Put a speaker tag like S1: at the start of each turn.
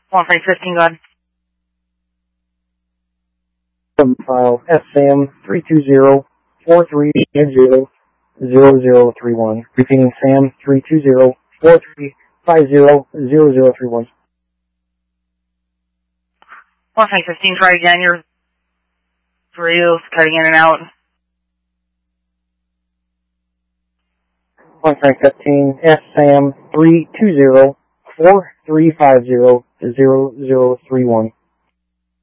S1: 1 Frank 15, go ahead.
S2: File SAM 320-4350-0031. Repeating SAM 320-4350-0031.
S1: 1 Frank 15, try again. Your radio's cutting in and out.
S2: 1 Frank 15, SAM 320-4350-0031.